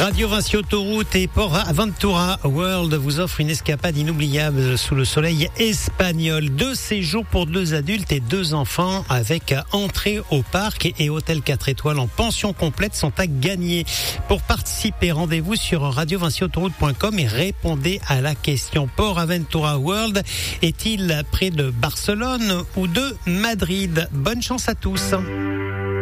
Radio Vinci Autoroute et Port Aventura World vous offre une escapade inoubliable sous le soleil espagnol. 2 séjours pour 2 adultes et 2 enfants avec entrée au parc et hôtel 4 étoiles en pension complète sont à gagner. Pour participer, rendez-vous sur radiovinciautoroute.com et répondez à la question. Port Aventura World est-il près de Barcelone ou de Madrid? Bonne chance à tous.